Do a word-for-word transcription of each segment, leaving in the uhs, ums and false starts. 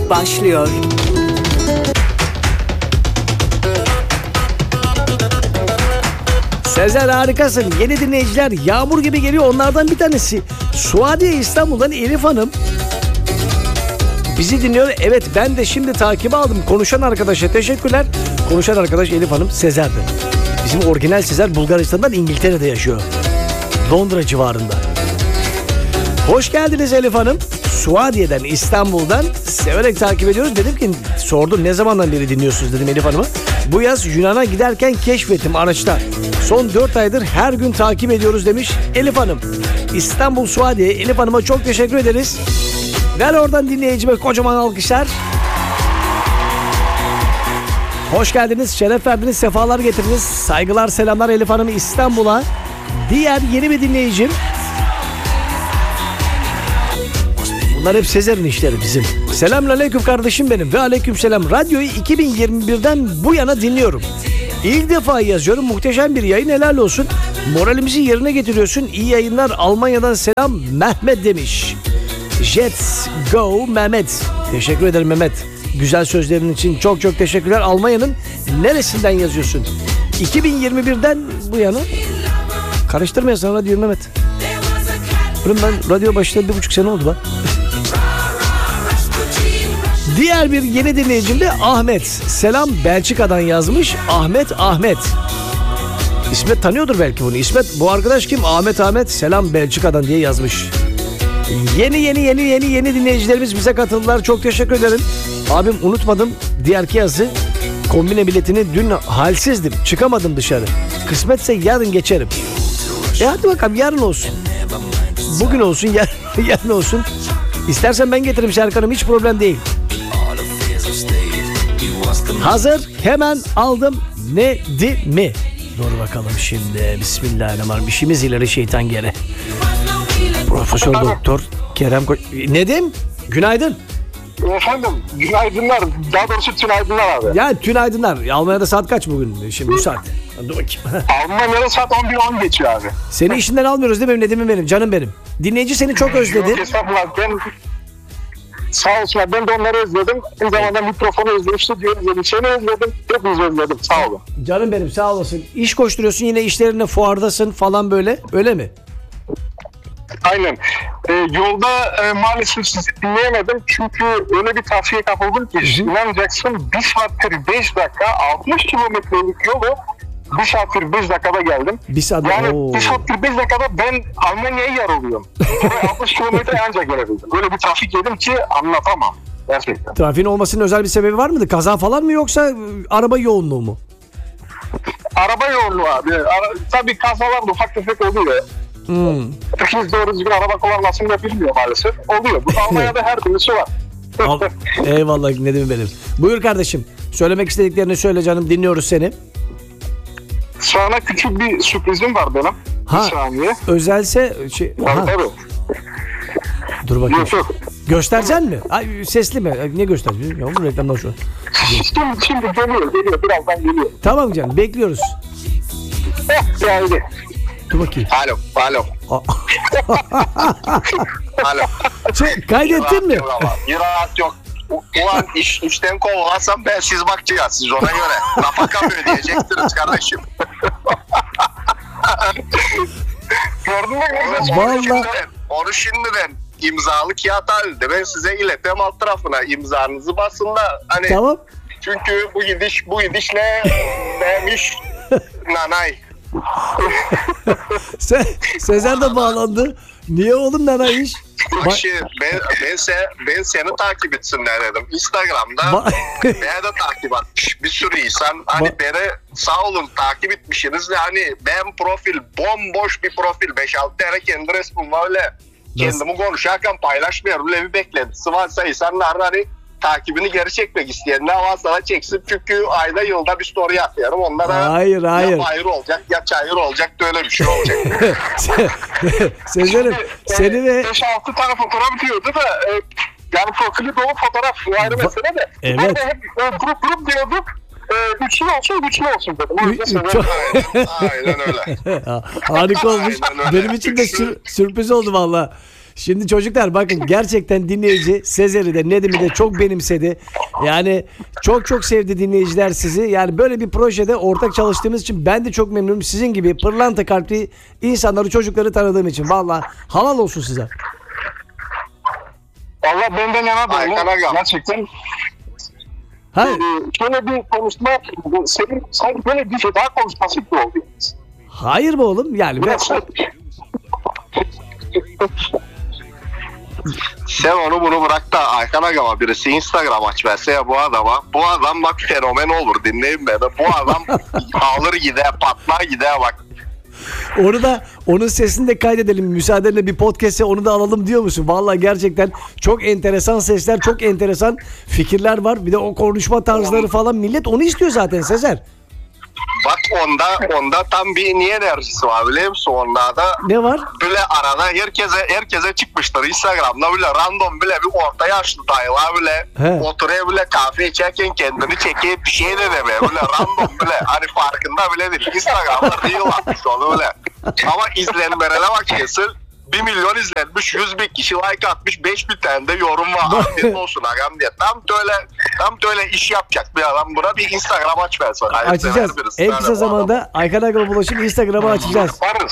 başlıyor. Sezer harikasın. Yeni dinleyiciler yağmur gibi geliyor. Onlardan bir tanesi Suadiye İstanbul'dan Elif Hanım bizi dinliyor. Evet, ben de şimdi takibi aldım. Konuşan arkadaşa teşekkürler. Konuşan arkadaş Elif Hanım Sezer'di. Bizim orijinal Sezer Bulgaristan'dan İngiltere'de yaşıyor. Londra civarında. Hoş geldiniz Elif Hanım. Suadiye'den, İstanbul'dan severek takip ediyoruz. Dedim ki, sordum ne zamandan beri dinliyorsunuz dedim Elif Hanım'a. Bu yaz Yunan'a giderken keşfettim araçta. Son dört aydır her gün takip ediyoruz demiş Elif Hanım. İstanbul Suadiye. Elif Hanım'a çok teşekkür ederiz. Ver oradan dinleyicime kocaman alkışlar. Hoş geldiniz, şeref verdiniz, sefalar getirdiniz. Saygılar, selamlar Elif Hanım İstanbul'a. Diğer yeni bir dinleyicim. Bunlar hep Sezer'in işleri bizim. Selamünaleyküm kardeşim benim ve aleykümselam. Radyoyu iki bin yirmi birden bu yana dinliyorum. İlk defa yazıyorum. Muhteşem bir yayın, helal olsun. Moralimizi yerine getiriyorsun. İyi yayınlar. Almanya'dan selam Mehmet demiş. Jets Go Mehmet. Teşekkür ederim Mehmet. Güzel sözlerin için çok çok teşekkürler. Almanya'nın neresinden yazıyorsun? iki bin yirmi birden bu yana. Karıştırmayasın radyoyu Mehmet. Oğlum ben radyo başladı bir buçuk sene oldu bak. Diğer bir yeni dinleyicim de Ahmet. Selam Belçika'dan yazmış. Ahmet Ahmet. İsmet tanıyordur belki bunu. İsmet, bu arkadaş kim? Ahmet Ahmet. Selam Belçika'dan diye yazmış. Yeni yeni yeni yeni yeni dinleyicilerimiz bize katıldılar. Çok teşekkür ederim. Abim unutmadım. Diğer yazı kombine biletini dün halsizdim. Çıkamadım dışarı. Kısmetse yarın geçerim. E hadi bakalım yarın olsun. Bugün olsun, yar, yarın olsun. İstersen ben getiririm Serkan'ım, hiç problem değil. Hazır, hemen aldım. Ne di mi? Dur bakalım şimdi. Bismillahirrahmanirrahim. İşimiz ileri, şeytan geri. Profesör Doktor Kerem Koç. Nedim? Günaydın. Efendim, günaydınlar. Daha doğrusu tünaydınlar abi. Ya tünaydınlar. Almanya'da saat kaç bugün? Şimdi bu saat. Dur bakayım. Almanya'da saat on bir on geçiyor abi. Seni işinden almıyoruz değil mi Nedim'im benim? Canım benim. Dinleyici seni çok özledi. Yok estağfurullah. Ben sağ olsun. Ben de onları özledim. Bir zamanda mikrofonu özledim, stüdyoyu özledim. Seni özledim. Hepinizi özledim. Sağ olun. Canım benim, sağ olasın. İş koşturuyorsun, yine işlerine fuardasın falan böyle. Öyle mi? Aynen. Ee, yolda e, maalesef sizi dinleyemedim. Çünkü öyle bir trafiğe kapıldım ki inanacaksın bir saattir beş dakika altmış kilometrelik yolu bir saattir beş dakikada geldim. Bir saat, yani oo. bir saattir beş dakikada ben Almanya'ya yarılıyorum. Buraya altmış kilometre ancak gelebildim. Böyle bir trafik yedim ki anlatamam. Gerçekten. Trafiğin olmasının özel bir sebebi var mıydı? Kaza falan mı yoksa araba yoğunluğu mu? Araba yoğunluğu abi. Ara, tabii kazalar da ufak tefek oluyor. Hmm. Herkes doğru düzgün araba kullanmasını da bilmiyor maalesef. Oluyor. Bu Almanya'da her türlüsü var. Al, eyvallah Nedim benim. Buyur kardeşim. Söylemek istediklerini söyle canım. Dinliyoruz seni. Sana küçük bir sürprizim var benim. Ha, bir saniye. Özelse şey, Tabii tabii. Dur bakayım. Yok yok. Göstereceksin mi? Ay, sesli mi? Ay, ne göstereceğim? Ya bu reklamdan şu an. Şimdi, şimdi geliyor geliyor. Birazdan geliyor. Tamam canım, bekliyoruz. Heh geldi. Dur bakayım. Alo alo. Alo. Şey, kaydettin mi? Bir rahat yok. Ulan iş, işten kovulasam ben siz bakacağız siz ona göre. Nafaka mı ödeyeceksiniz kardeşim? Gördün mü? Vallahi. Onu şimdiden imzalı kağıt halinde ben size iletem alt tarafına imzanızı basın da hani Tamam. çünkü bu gidiş bu gidişle neymiş nanay. Se Sezer de bağlandı. Niye oğlum nana iş? Bak şimdi ben, ben, se, ben seni takip etsinler dedim. Instagram'da Ba- beni de takip etmiş bir sürü insan. Hani Ba- beni sağ olun takip etmişsiniz. Hani ben profil bomboş bir profil. beş altı tane kendi resmim var öyle. Kendimi konuşarken paylaşmıyorum. Öyle bir beklentisi varsa insanlar hani takibini geri çekmek isteyenler varsa çeksin. Çünkü ayda yılda bir story atıyorum. Onlara Hayır, hayır. ya hayır olacak ya çayır olacak da öyle bir şey olacak. Sezer'im seni ve... beş altı tane fotoğraf diyordu da e, yani profili dolu fotoğraf bu ayrı mesele de. Evet. Ben de hep e, grup grup diyorduk. E, üçlü olsun güçlü olsun dedim. O yüzden Çok... aynen, aynen öyle. Harika olmuş. Aynen öyle. Benim için de sür- sürpriz oldu valla. Şimdi çocuklar bakın gerçekten dinleyici Sezer'i de Nedim'i de çok benimsedi. Yani çok çok sevdi dinleyiciler sizi. Yani böyle bir projede ortak çalıştığımız için ben de çok memnunum. Sizin gibi pırlanta kalpli insanları, çocukları tanıdığım için. Vallahi halal olsun size. Allah benden yana Aykan böyle Agam. gerçekten Ha? e, şöyle bir konuşma senin sanki böyle bir veda konuşması gibi oldu. Hayır mı oğlum? Yani ben... Biraz Sen onu bunu bırak da Aykan Agama birisi Instagram aç verse ya bu adama. Bu adam bak fenomen olur, dinleyin beni. Bu adam alır gider, patlar gider bak. Onu da onun sesini de kaydedelim. Müsaadenle bir podcast'e onu da alalım diyor musun? Vallahi gerçekten çok enteresan sesler, çok enteresan fikirler var. Bir de o konuşma tarzları falan, millet onu istiyor zaten Sezer. Bak onda onda tam bir niye enerjisi var biliyor musun? Onda da Ne var? böyle arada herkese herkese çıkmıştır Instagram'da böyle random bile bir orta yaşlı dayılar bile He. oturuyor bile kahve içerken kendini çekip bir şey de demiyor böyle random bile hani farkında bile değil. Instagram'da değil atmış onu bile. Ama izlenmelere bak kesin bir milyon izlenmiş, yüz bin kişi like atmış, beş bin tane de yorum var. Afiyet olsun agam diye. Tam böyle tam böyle iş yapacak bir adam, buna bir Instagram aç versin. Açacağız. En kısa zamanda Aykan Agama bulaşıp Instagram'a açacağız. yaparız.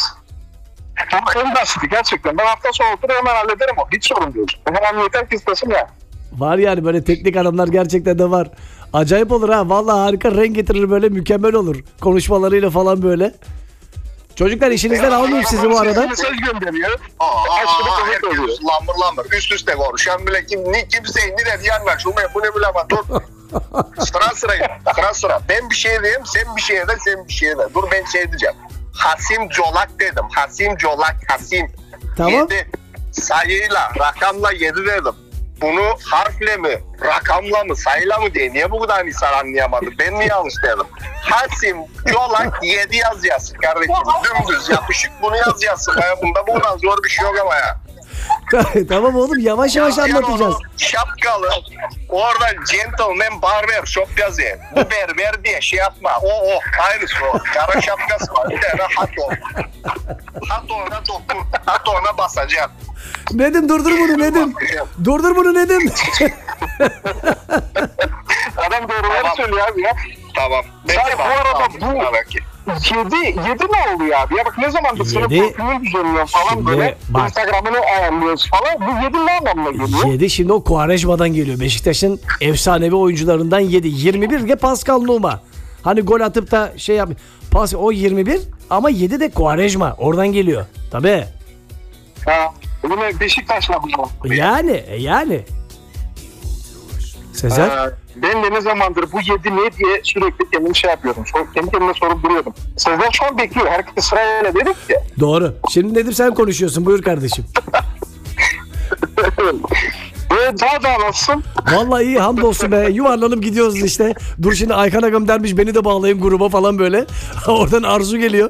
Ama en basiti gerçekten. Ben hafta sonu oturup hemen hallederim o. Hiç sorun değil. Hemen yeter ki istesin ya. Var yani böyle teknik adamlar gerçekten de var. Acayip olur ha. Vallahi harika renk getirir, böyle mükemmel olur. Konuşmalarıyla falan böyle. Çocuklar işinizden almayayım sizi bu arada. Mesaj gönderiyor. Aa, Aşkını aa, komik herkes oluyor. lambır lambır üst üste konuşan bile kim ni kimse indi de diyen var. Şunu bu ne bile ama dur. Sıra sıra sıra sıra. Ben bir şey diyeyim, sen bir şey de, sen bir şey de. Dur ben şey diyeceğim. Hasim Colak dedim. Hasim Colak, Hasim. Tamam. Yedi. Sayıyla, rakamla yedi dedim. Bunu harfle mi, rakamla mı, sayıyla mı diye niye bu kadar insan anlayamadı? Ben mi yanlış dedim? Hasim Colak yedi yaz yazsın kardeşim. Dümdüz yapışık bunu yaz yazsın. Ya bunda buradan zor bir şey yok ama ya. Tamam oğlum, yavaş yavaş Yazıyor anlatacağız. onu, şapkalı. Orada gentleman barber shop yazıyor. Bu berber diye şey yapma. O o aynısı o. Kara şapkası var. Bir tane hat o. Hat ona dokun. Hat ona basacak. Nedim durdur bunu Nedim. Durdur bunu Nedim. Adam doğruları Tamam. söylüyor abi ya. Tamam. Sen Bekle bu bak, arada tamam. bu- Belki. Yedi, yedi ne oluyor abi? Ya bak ne zamandır senin Yedi. profilini düzenliyorsun falan Şimdi böyle. bak. Instagram'ını ayarlıyoruz falan. Bu yedi ne anlamına geliyor? yedi şimdi o Quaresma'dan geliyor. Beşiktaş'ın efsanevi oyuncularından yedi. yirmi bir de Pascal Nouma. Hani gol atıp da şey yap. Pas o yirmi bir ama yedi de Quaresma. Oradan geliyor. Tabii. Ha. Bu ne Beşiktaş'la bu. Yani e yani. Sezer. Ee, ben de ne zamandır bu yedi ne diye sürekli kendimi şey yapıyordum. Sor, kendi kendime sorup duruyordum. Sezer şu an bekliyor. Herkes sırayla dedik ki. Doğru. Şimdi Nedim sen konuşuyorsun. Buyur kardeşim. Ve daha da nasılsın? Vallahi iyi, hamdolsun be. Yuvarlanıp gidiyoruz işte. Dur şimdi Aykan Agam dermiş beni de bağlayayım gruba falan böyle. Oradan Arzu geliyor.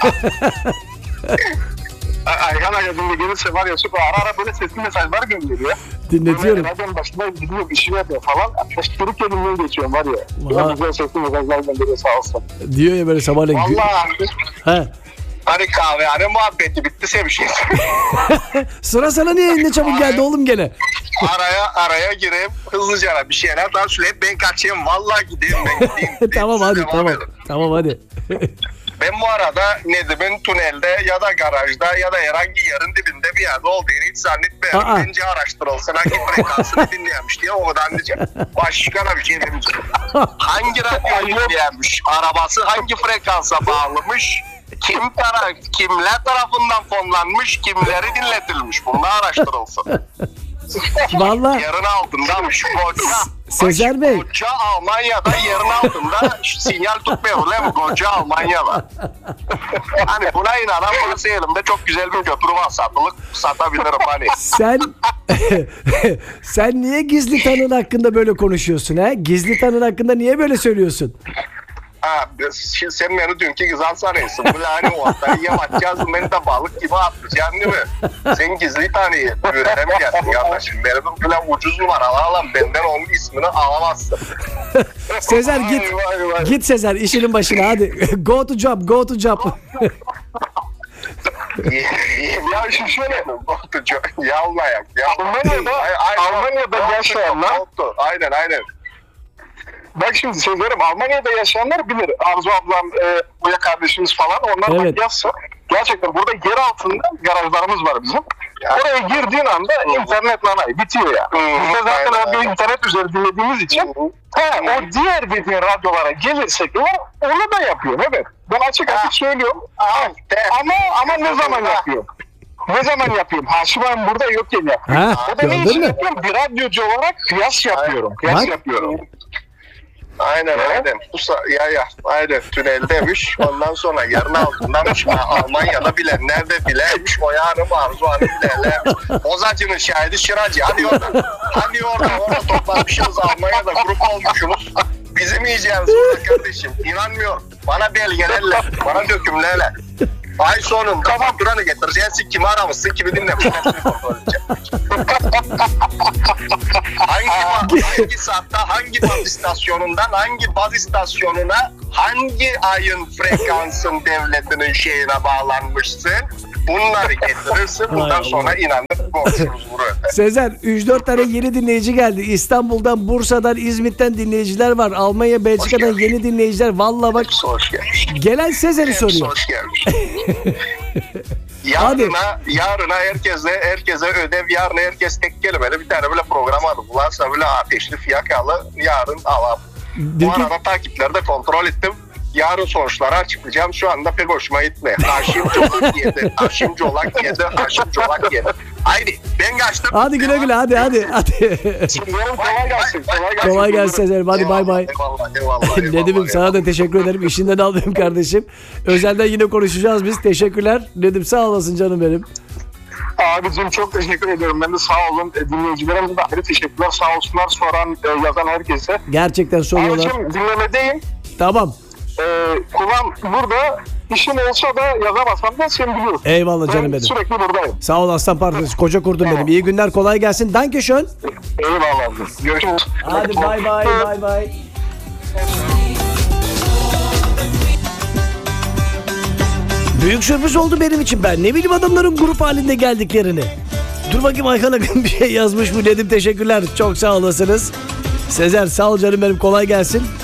Ayhan Agaz'ın gelirse var ya süper. Ara ara böyle sesli mesajlar gönderiyor. Dinletiyorum. Böyle radyanın başında gidiyor bir şey yapıyor falan. Aşırı kendimden geçiyorum var ya. Vay. Böyle güzel sesli mesajlar gönderiyor sağ olsun. Diyor ya böyle sabahleyin. gü- Vallahi He. hani kahvehane muhabbeti bitti sevişiz. Sıra sana niye ne çabuk geldi oğlum gene? araya araya gireyim hızlıca bir şeyler daha söyleyip ben kaçayım. Vallahi gideyim ben gideyim. Tamam Siz hadi devam tamam. edin. Tamam hadi. Ben bu arada Nedim'in tünelde ya da garajda ya da herhangi yerin dibinde bir yerde olduğunu hiç zannetmiyorum. Aa. Bence araştırılsın hangi frekansını dinleyenmiş diye o kadar diyeceğim. Başka da bir şey demeyeceğim. Hangi radyoyu dinleyenmiş? Arabası hangi frekansa bağlamış? Kim taraf, kimler tarafından fonlanmış? Kimleri dinletilmiş? Bunlar araştırılsın. Vallahi Yerin altındamış koca. Sezer Bey. Koca Almanya'da yerin altında sinyal tutmuyor öyle mi? Koca Almanya'da. Hani buna inanan burası elimde çok güzel bir köprü var, satılık satabilirim hani. sen sen niye gizli tanın hakkında böyle konuşuyorsun ha? Gizli tanın hakkında niye böyle söylüyorsun? Ha, şimdi sen beni dünkü güzel sanıyorsun. Böyle hani ortaya yem atacağız, beni de balık gibi atmayacaksın değil mi? Sen gizli taneyi öğrene mi geldin kardeşim? Benim böyle ucuz numaralı alan benden onun ismini alamazsın. Sezer git. Vay, vay, vay. Git Sezer işinin başına hadi. Go to job, go to job. Ya şimdi şöyle. Yalmayak. Almanya'da, Almanya'da yaşayanlar. Aynen aynen. Bak şimdi söylerim, Almanya'da yaşayanlar bilir. Arzu ablam, e, Oya kardeşimiz falan, onlar Evet. bak yazsa. Gerçekten burada yer altında garajlarımız var bizim. Oraya girdiğin anda internet nanay bitiyor ya. Biz de zaten radyoyu internet üzeri dinlediğimiz için ha, o diğer dediğin radyolara gelirsek onu da yapıyor. Evet. Ben açık açık söylüyorum. Ama ama ne zaman yapıyorum? Ne zaman yapıyorum? Haşim abi burada yok ya. Ha, O da ne gördün için mü? yapıyorum? Bir radyocu olarak kıyas yapıyorum. Kıyas Bak. yapıyorum. Aynen aynen. Bu sa- ya ya aynen tüneldeymiş. Ondan sonra yerin altındamış. Almanya'da bilenler de bilemiş. O yarım Arzu Hanım bilenler. Bozacının şahidi Şıracı. Hadi orada. Hadi orada. Orada toplanmışız. Almanya'da grup olmuşsunuz. Bizim yiyeceğiz burada kardeşim. İnanmıyorum. Bana belgelerle. Bana dökümlerle. Ay sonunda faturanı getireceksin. Kimi aramışsın, kimi dinlemişsin. Hepsini kontrol edeceğim. hangi, ba- hangi saatte, hangi baz istasyonundan, hangi baz istasyonuna, hangi ayın frekansın devletinin şeyine bağlanmışsın. Bunları getirirsin. Hay Bundan Allah. sonra inandık konuşuruz burada. Sezer, üç dört tane yeni dinleyici geldi. İstanbul'dan, Bursa'dan, İzmit'ten dinleyiciler var. Almanya, Belçika'dan Hoş geldin. yeni dinleyiciler. Valla bak, Hepsi hoş gelmiş. gelen Sezer'i Hepsi soruyor. hoş gelmiş. Yarına, yarına herkese, herkese ödev, yarın herkes tek kelimeli bir tane böyle program adı bularsa böyle ateşli fiyakalı yarın alalım. Bu Peki, arada takipleri de kontrol ettim. Yarın sonuçları açıklayacağım. Şu anda pek hoşuma gitmiyor. Haşim Colak yedi. Haşim Colak yedi. Haşim Colak yedi. Haydi ben kaçtım. hadi güle güle, hadi hadi hadi. Yarın kolay gelsin. Kolay gelsin. Kolay gelsin Sezer'im, hadi bay bay. Eyvallah eyvallah. eyvallah Nedim'im sana eyvallah. da teşekkür ederim. İşinden aldım kardeşim. Özelden yine konuşacağız biz. Teşekkürler. Nedim sağ olasın canım benim. Abicim çok teşekkür ediyorum. Ben de sağ olun. E, dinleyicilerimize de ayrı teşekkürler. Sağ olsunlar soran, e, yazan herkese. Gerçekten soruyorlar. Abicim dinlemedeyim. Tamam. E, kulağım burada. İşim olsa da yazamazsam da sen biliyorsun. Eyvallah canım Ben benim. sürekli buradayım. Sağ ol Aslan Partisi. Koca kurdum benim. İyi günler, kolay gelsin. Dankeschön. Eyvallah abicim. Görüşürüz. Hadi bay bay bay bay. Büyük sürpriz oldu benim için, ben ne bileyim adamların grup halinde geldiklerini. Dur bakayım, Ayhan Akın bir şey yazmış mı Nedim, teşekkürler, çok sağ olasınız. Sezer sağ ol canım benim, kolay gelsin.